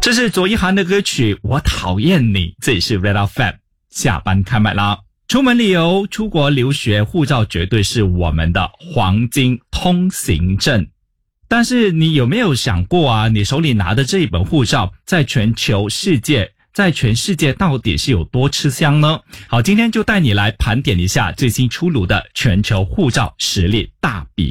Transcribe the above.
这是左一涵的歌曲《我讨厌你》，这里是 Red FM， 下班开麦啦！出门旅游、出国留学，护照绝对是我们的黄金通行证。但是你有没有想过啊，你手里拿的这一本护照，在全世界到底是有多吃香呢？好，今天就带你来盘点一下最新出炉的全球护照实力大比